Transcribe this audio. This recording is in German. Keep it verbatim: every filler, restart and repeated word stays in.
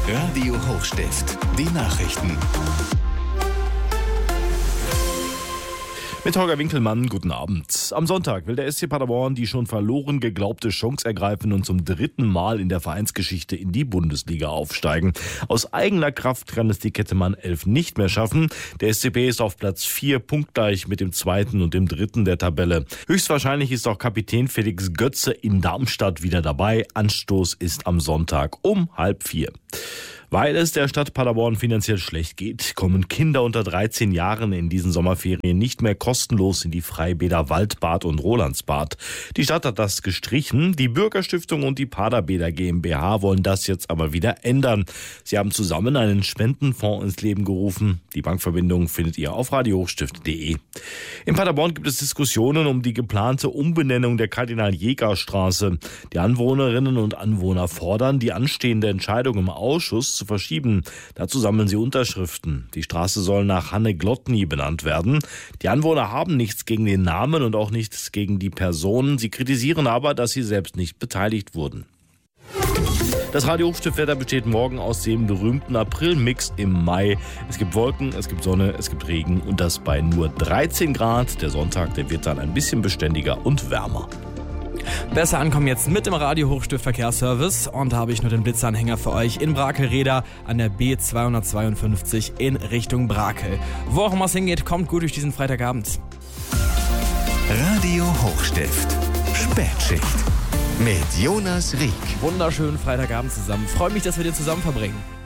Radio Hochstift, die Nachrichten. Mit Holger Winkelmann, guten Abend. Am Sonntag will der S C Paderborn die schon verloren geglaubte Chance ergreifen und zum dritten Mal in der Vereinsgeschichte in die Bundesliga aufsteigen. Aus eigener Kraft kann es die Kettemann elf nicht mehr schaffen. Der S C P ist auf Platz vier punktgleich mit dem zweiten und dem dritten der Tabelle. Höchstwahrscheinlich ist auch Kapitän Felix Götze in Darmstadt wieder dabei. Anstoß ist am Sonntag um halb vier. Weil es der Stadt Paderborn finanziell schlecht geht, kommen Kinder unter dreizehn Jahren in diesen Sommerferien nicht mehr kostenlos in die Freibäder Waldbad und Rolandsbad. Die Stadt hat das gestrichen. Die Bürgerstiftung und die Paderbäder GmbH wollen das jetzt aber wieder ändern. Sie haben zusammen einen Spendenfonds ins Leben gerufen. Die Bankverbindung findet ihr auf radio hochstift punkt de. In Paderborn gibt es Diskussionen um die geplante Umbenennung der Kardinal-Jäger-Straße. Die Anwohnerinnen und Anwohner fordern, die anstehende Entscheidung im Ausschuss zu verschieben. Dazu sammeln sie Unterschriften. Die Straße soll nach Hanne Glotny benannt werden. Die Anwohner haben nichts gegen den Namen und auch nichts gegen die Personen. Sie kritisieren aber, dass sie selbst nicht beteiligt wurden. Das Radio Hochstift-Wetter besteht morgen aus dem berühmten April-Mix im Mai. Es gibt Wolken, es gibt Sonne, es gibt Regen und das bei nur dreizehn Grad. Der Sonntag, der wird dann ein bisschen beständiger und wärmer. Besser ankommen jetzt mit dem Radio Hochstift Verkehrsservice und da habe ich nur den Blitzanhänger für euch in Brakel-Reda an der B zweihundertzweiundfünfzig in Richtung Brakel. Wo auch immer es hingeht, kommt gut durch diesen Freitagabend. Radio Hochstift, Spätschicht mit Jonas Rieck. Wunderschönen Freitagabend zusammen. Freue mich, dass wir den zusammen verbringen.